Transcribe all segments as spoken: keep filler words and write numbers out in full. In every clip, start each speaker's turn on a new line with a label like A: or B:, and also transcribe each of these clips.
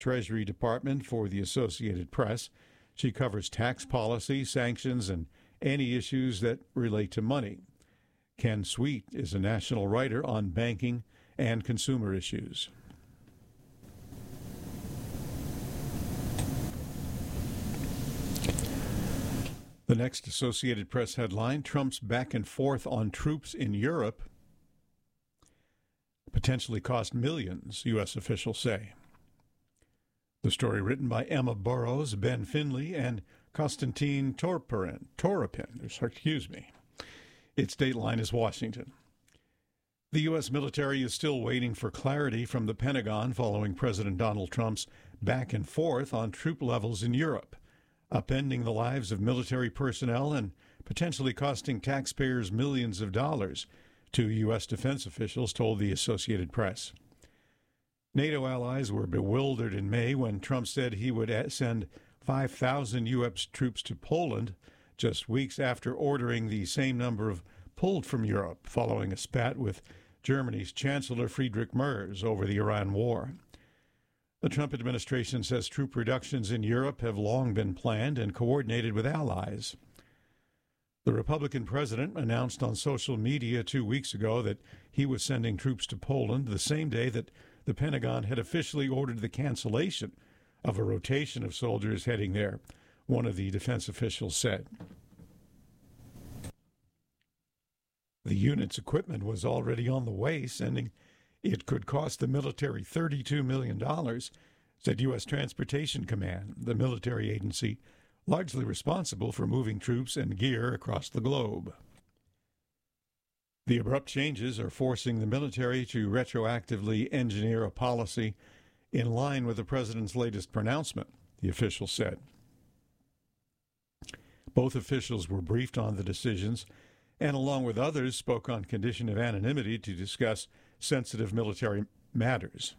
A: Treasury Department for the Associated Press. She covers tax policy, sanctions, and any issues that relate to money. Ken Sweet is a national writer on banking and consumer issues. The next Associated Press headline, Trump's back and forth on troops in Europe potentially cost millions, U S officials say. The story written by Emma Burrows, Ben Finley, and Konstantin Torpin. Torpin, excuse me. Its dateline is Washington. The U S military is still waiting for clarity from the Pentagon following President Donald Trump's back and forth on troop levels in Europe, upending the lives of military personnel and potentially costing taxpayers millions of dollars, two U S defense officials told the Associated Press. NATO allies were bewildered in May when Trump said he would send five thousand U S troops to Poland just weeks after ordering the same number of pulled from Europe following a spat with Germany's Chancellor Friedrich Merz over the Iran war. The Trump administration says troop reductions in Europe have long been planned and coordinated with allies. The Republican president announced on social media two weeks ago that he was sending troops to Poland the same day that the Pentagon had officially ordered the cancellation of a rotation of soldiers heading there, one of the defense officials said. The unit's equipment was already on the way, sending it could cost the military thirty-two million dollars, said U S Transportation Command, the military agency largely responsible for moving troops and gear across the globe. The abrupt changes are forcing the military to retroactively engineer a policy in line with the president's latest pronouncement, the official said. Both officials were briefed on the decisions and, along with others, spoke on condition of anonymity to discuss sensitive military matters.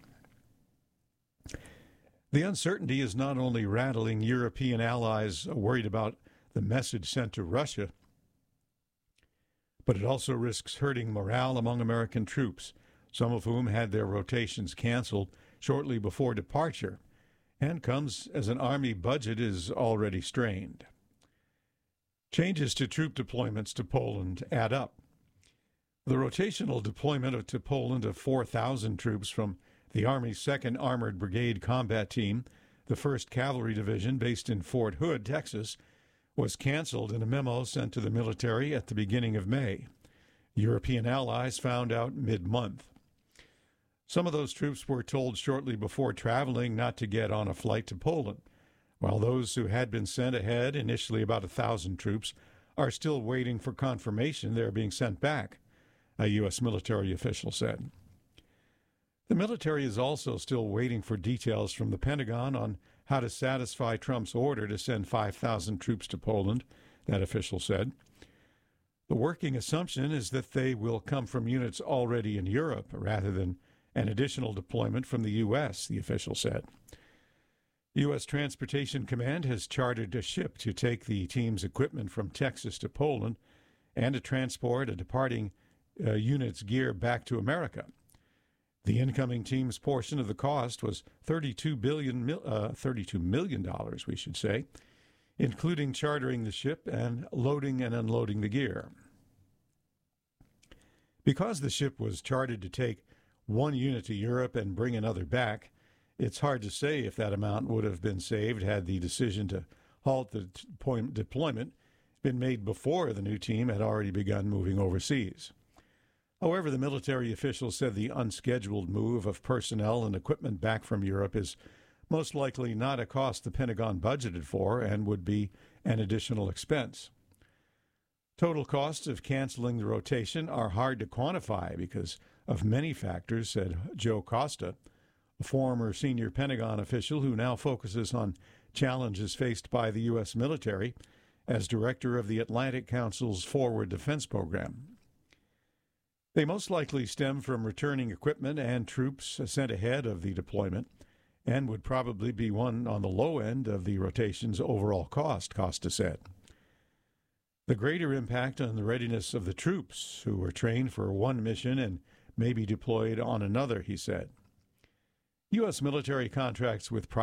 A: The uncertainty is not only rattling European allies worried about the message sent to Russia, but it also risks hurting morale among American troops, some of whom had their rotations canceled shortly before departure, and comes as an Army budget is already strained. Changes to troop deployments to Poland add up. The rotational deployment to Poland of four thousand troops from the Army's second Armored Brigade Combat Team, the first Cavalry Division based in Fort Hood, Texas, was canceled in a memo sent to the military at the beginning of May. European allies found out mid-month. Some of those troops were told shortly before traveling not to get on a flight to Poland, while those who had been sent ahead, initially about a thousand troops, are still waiting for confirmation they're being sent back, a U S military official said. The military is also still waiting for details from the Pentagon on how to satisfy Trump's order to send five thousand troops to Poland, that official said. The working assumption is that they will come from units already in Europe rather than an additional deployment from the U S, the official said. U S Transportation Command has chartered a ship to take the team's equipment from Texas to Poland and to transport a departing uh, unit's gear back to America. The incoming team's portion of the cost was thirty-two billion dollars, uh, thirty-two million dollars, we should say, including chartering the ship and loading and unloading the gear. Because the ship was chartered to take one unit to Europe and bring another back, it's hard to say if that amount would have been saved had the decision to halt the deployment been made before the new team had already begun moving overseas. However, the military officials said the unscheduled move of personnel and equipment back from Europe is most likely not a cost the Pentagon budgeted for and would be an additional expense. Total costs of canceling the rotation are hard to quantify because of many factors, said Joe Costa, a former senior Pentagon official who now focuses on challenges faced by the U S military as director of the Atlantic Council's Forward Defense Program. They most likely stem from returning equipment and troops sent ahead of the deployment and would probably be one on the low end of the rotation's overall cost, Costa said. The greater impact on the readiness of the troops who were trained for one mission and may be deployed on another, he said. U S military contracts with